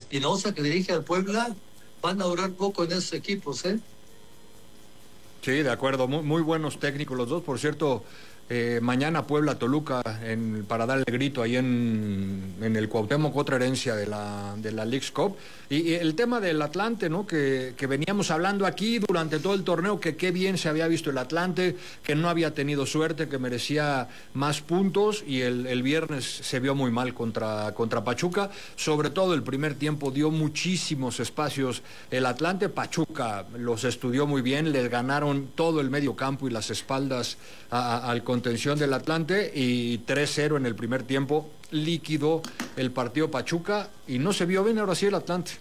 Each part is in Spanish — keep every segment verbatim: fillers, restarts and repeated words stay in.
Espinosa, que dirige al Puebla, van a durar poco en esos equipos, ¿eh? Sí, de acuerdo, muy, muy buenos técnicos los dos, por cierto. Eh, mañana Puebla-Toluca en, para darle grito ahí en, en el Cuauhtémoc, otra herencia de la, de la Leagues Cup. Y, y el tema del Atlante, ¿no? Que, que veníamos hablando aquí durante todo el torneo, que qué bien se había visto el Atlante, que no había tenido suerte, que merecía más puntos, y el, el viernes se vio muy mal contra, contra Pachuca. Sobre todo el primer tiempo dio muchísimos espacios el Atlante. Pachuca los estudió muy bien, les ganaron todo el medio campo y las espaldas a, a, al contención del Atlante, y tres cero en el primer tiempo, líquido el partido Pachuca, y no se vio bien ahora sí el Atlante.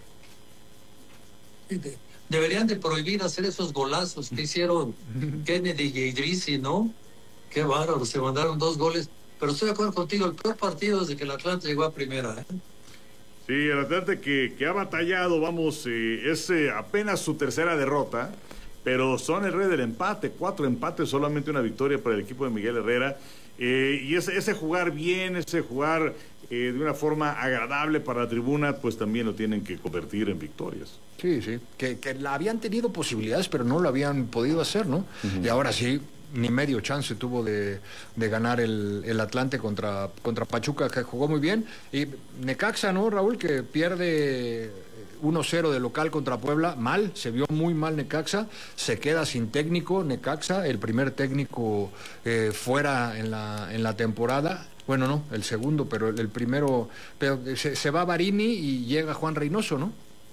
Deberían de prohibir hacer esos golazos que hicieron Kennedy y Idrissi, ¿no? Qué bárbaro, se mandaron dos goles, pero estoy de acuerdo contigo, el peor partido desde que el Atlante llegó a primera, ¿eh? Sí, el Atlante que, que ha batallado, vamos, eh, es eh, apenas su tercera derrota, pero son el rey del empate, cuatro empates, solamente una victoria para el equipo de Miguel Herrera. Eh, y ese, ese jugar bien, ese jugar eh, de una forma agradable para la tribuna, pues también lo tienen que convertir en victorias. Sí, sí, que, que la habían tenido posibilidades, pero no lo habían podido hacer, ¿no? Uh-huh. Y ahora sí, ni medio chance tuvo de, de ganar el, el Atlante contra, contra Pachuca, que jugó muy bien. Y Necaxa, ¿no, Raúl? Que pierde uno cero de local contra Puebla, mal, se vio muy mal Necaxa, se queda sin técnico Necaxa, el primer técnico eh, fuera en la, en la temporada. Bueno, no, el segundo, pero el, el primero, pero se, se va Barini y llega Juan Reynoso, ¿no?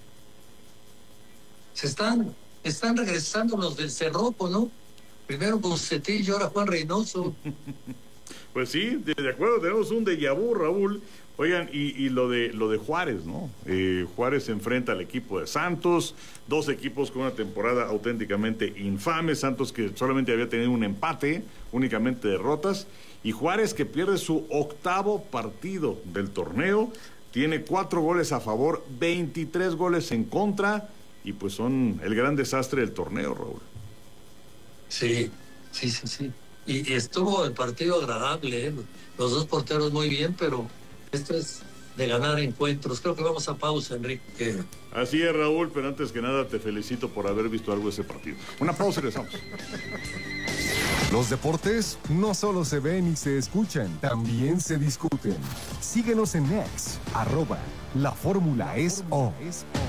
Se están, están regresando los del Cerropo, ¿no? Primero Bucetillo, ahora Juan Reynoso. Pues sí, de, de acuerdo, tenemos un déjà vu, Raúl. Oigan, y, y lo de lo de Juárez, ¿no? Eh, Juárez se enfrenta al equipo de Santos, dos equipos con una temporada auténticamente infame. Santos que solamente había tenido un empate, únicamente derrotas, y Juárez que pierde su octavo partido del torneo, tiene cuatro goles a favor, veintitrés goles en contra, y pues son el gran desastre del torneo, Raúl. Sí, sí, sí, sí. Y, y estuvo el partido agradable, ¿eh? Los dos porteros muy bien, pero esto es de ganar encuentros. Creo que vamos a pausa, Enrique. Así es, Raúl, pero antes que nada te felicito por haber visto algo de ese partido. Una pausa y regresamos. Los deportes no solo se ven y se escuchan, también se discuten. Síguenos en X, arroba, la fórmula es O.